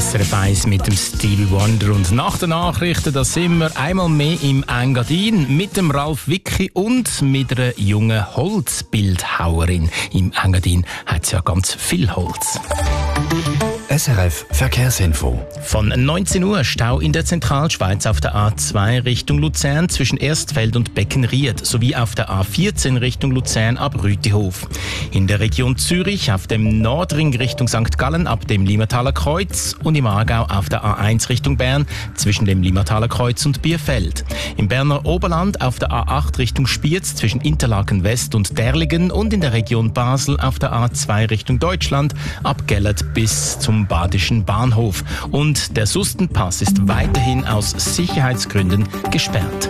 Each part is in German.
SRF 1 mit dem Stevie Wonder. Und nach den Nachrichten, da sind wir einmal mehr im Engadin mit dem Ralf Wicki und mit einer jungen Holzbildhauerin. Im Engadin hat es ja ganz viel Holz. SRF Verkehrsinfo. Von 19 Uhr Stau in der Zentralschweiz auf der A2 Richtung Luzern zwischen Erstfeld und Beckenried sowie auf der A14 Richtung Luzern ab Rütihof. In der Region Zürich auf dem Nordring Richtung St. Gallen ab dem Limataler Kreuz und im Aargau auf der A1 Richtung Bern zwischen dem Limataler Kreuz und Bierfeld. Im Berner Oberland auf der A8 Richtung Spiez zwischen Interlaken West und Derligen und in der Region Basel auf der A2 Richtung Deutschland ab Gellert bis zum Badischen Bahnhof. Und der Sustenpass ist weiterhin aus Sicherheitsgründen gesperrt.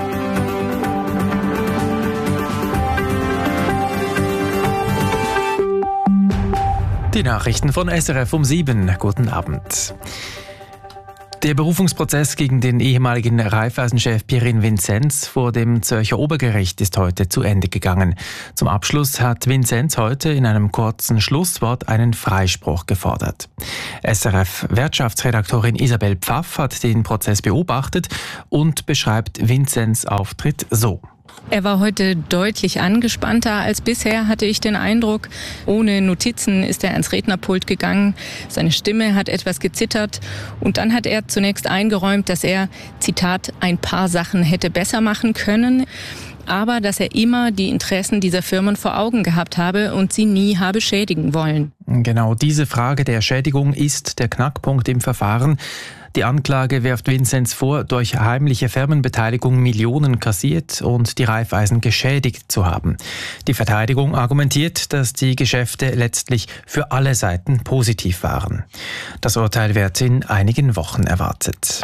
Die Nachrichten von SRF um 7. Guten Abend. Der Berufungsprozess gegen den ehemaligen Raiffeisen-Chef Pierin Vinzenz vor dem Zürcher Obergericht ist heute zu Ende gegangen. Zum Abschluss hat Vinzenz heute in einem kurzen Schlusswort einen Freispruch gefordert. SRF-Wirtschaftsredaktorin Isabel Pfaff hat den Prozess beobachtet und beschreibt Vinzenz' Auftritt so. Er war heute deutlich angespannter als bisher, hatte ich den Eindruck. Ohne Notizen ist er ans Rednerpult gegangen. Seine Stimme hat etwas gezittert. Und dann hat er zunächst eingeräumt, dass er, Zitat, ein paar Sachen hätte besser machen können. Aber dass er immer die Interessen dieser Firmen vor Augen gehabt habe und sie nie habe schädigen wollen. Genau diese Frage der Schädigung ist der Knackpunkt im Verfahren. Die Anklage wirft Vinzenz vor, durch heimliche Firmenbeteiligung Millionen kassiert und die Raiffeisen geschädigt zu haben. Die Verteidigung argumentiert, dass die Geschäfte letztlich für alle Seiten positiv waren. Das Urteil wird in einigen Wochen erwartet.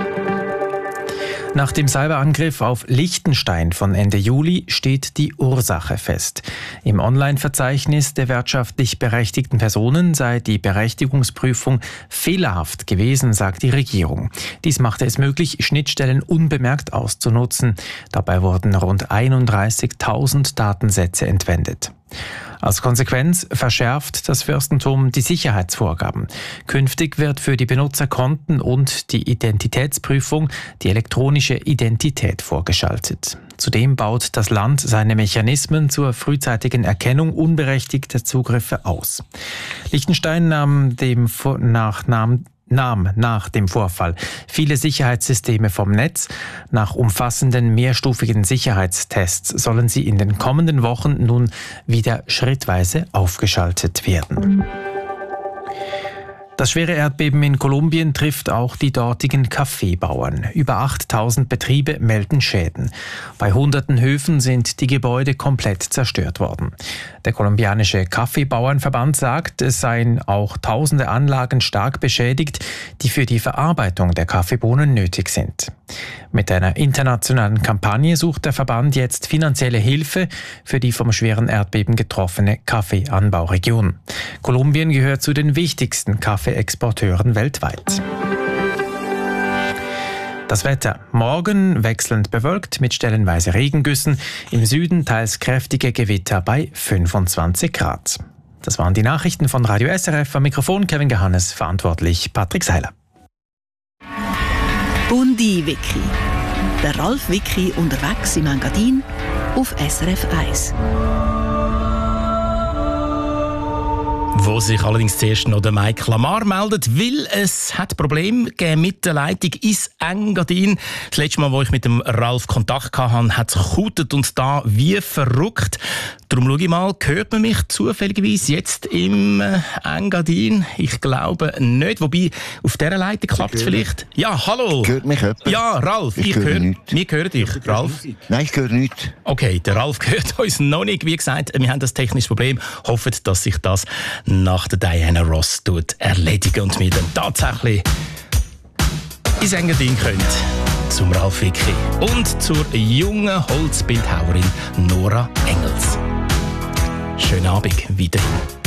Nach dem Cyberangriff auf Liechtenstein von Ende Juli steht die Ursache fest. Im Online-Verzeichnis der wirtschaftlich berechtigten Personen sei die Berechtigungsprüfung fehlerhaft gewesen, sagt die Regierung. Dies machte es möglich, Schnittstellen unbemerkt auszunutzen. Dabei wurden rund 31.000 Datensätze entwendet. Als Konsequenz verschärft das Fürstentum die Sicherheitsvorgaben. Künftig wird für die Benutzerkonten und die Identitätsprüfung die elektronische Identität vorgeschaltet. Zudem baut das Land seine Mechanismen zur frühzeitigen Erkennung unberechtigter Zugriffe aus. Liechtenstein nahm nach dem Vorfall viele Sicherheitssysteme vom Netz. Nach umfassenden mehrstufigen Sicherheitstests sollen sie in den kommenden Wochen nun wieder schrittweise aufgeschaltet werden. Das schwere Erdbeben in Kolumbien trifft auch die dortigen Kaffeebauern. Über 8.000 Betriebe melden Schäden. Bei hunderten Höfen sind die Gebäude komplett zerstört worden. Der kolumbianische Kaffeebauernverband sagt, es seien auch tausende Anlagen stark beschädigt, die für die Verarbeitung der Kaffeebohnen nötig sind. Mit einer internationalen Kampagne sucht der Verband jetzt finanzielle Hilfe für die vom schweren Erdbeben getroffene Kaffeeanbauregion. Kolumbien gehört zu den wichtigsten Kaffeeexporteuren weltweit. Das Wetter. Morgen wechselnd bewölkt mit stellenweise Regengüssen. Im Süden teils kräftige Gewitter bei 25 Grad. Das waren die Nachrichten von Radio SRF. Am Mikrofon Kevin Gehannes, verantwortlich Patrick Seiler. Bundi Wicki. Der Ralf Wicki unterwegs im Engadin auf SRF 1. Wo sich allerdings zuerst noch der Mike Lamar meldet, weil es hat Probleme mit der Leitung ins Engadin. Das letzte Mal, wo ich mit dem Ralf Kontakt hatte, hat es gekutet und da wie verrückt. Darum schaue ich mal, hört man mich zufälligerweise jetzt im Engadin? Ich glaube nicht, wobei auf dieser Leitung klappt es vielleicht. Ja, hallo. Hört mich jemand? Ja, Ralf, ich höre nichts. Wir hören dich, Ralf. Nein, ich höre nichts. Okay, der Ralf hört uns noch nicht. Wie gesagt, wir haben das technische Problem. Hoffen, dass sich das nach der Diana Ross erledigen und wir dann tatsächlich ins Engadin können. Zum Ralf Wicki und zur jungen Holzbildhauerin Nora Engels. Schönen Abend weiterhin.